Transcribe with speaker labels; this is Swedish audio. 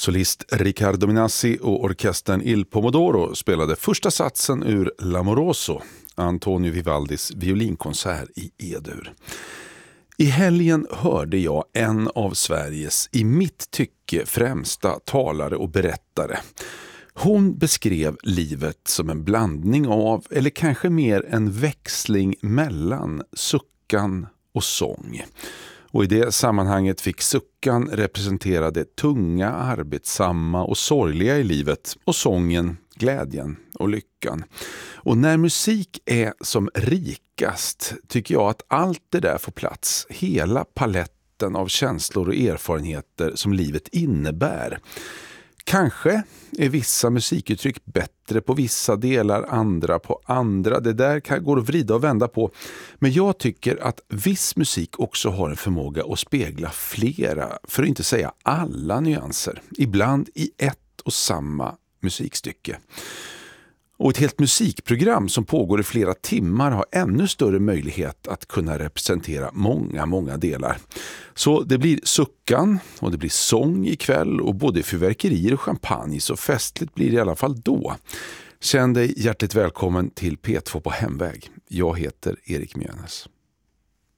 Speaker 1: Solist Riccardo Minassi och orkestern Il Pomodoro spelade första satsen ur L'Amoroso, Antonio Vivaldis violinkonsert i E-dur. I helgen hörde jag en av Sveriges i mitt tycke främsta talare och berättare. Hon beskrev livet som en blandning av, eller kanske mer en växling mellan suckan och sång. Och i det sammanhanget fick suckan representera det tunga, arbetsamma och sorgliga i livet och sången, glädjen och lyckan. Och när musik är som rikast tycker jag att allt det där får plats, hela paletten av känslor och erfarenheter som livet innebär. Kanske är vissa musikuttryck bättre på vissa delar, andra på andra. Det där går att vrida och vända på. Men jag tycker att viss musik också har en förmåga att spegla flera, för att inte säga alla nyanser. Ibland i ett och samma musikstycke. Och ett helt musikprogram som pågår i flera timmar har ännu större möjlighet att kunna representera många delar. Så det blir suckan och det blir sång ikväll och både fyrverkerier och champagne, så festligt blir det i alla fall då. Känn dig hjärtligt välkommen till P2 på hemväg. Jag heter Erik Mjönes.